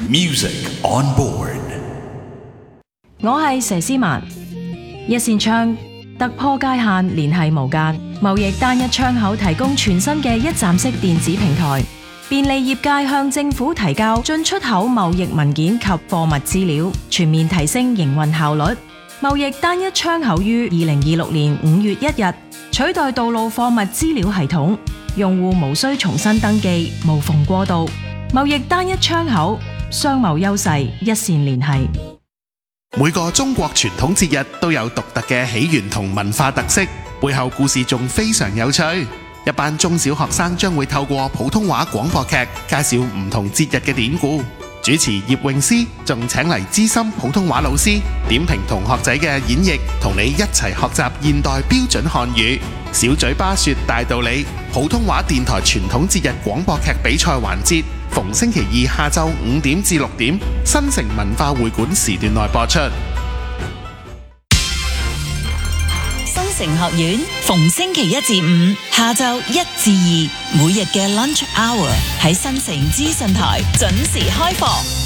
Music on board。 我係佘詩曼，一線窗突破界限，聯繫無間，貿易單一窗口提供全新嘅一站式電子平台，便利業界向政府提交進出口貿易文件及貨物資料，全面提升營運效率。貿易單一窗口於2026年5月1日取代道路貨物資料系統，用戶無需重新登記，無縫過渡。貿易單一窗口，商貿優勢一線聯繫。 每個中國傳統節日都有獨特嘅起源同文化特色，背後故事仲非常有趣。一班中小學生將會透過普通話廣播劇介紹唔同節日嘅典故。主持葉詠詩仲請嚟資深普通話老師點評同學仔嘅演繹，同你一齊學習現代標準漢語。小嘴巴說大道理，普通話電台傳統節日廣播劇比賽環節，逢星期二下晝5點至6點，新城文化會館時段內播出。 新城學院逢星期一至五下晝1至2，每日嘅 lunch hour 喺新城資訊台準時開課。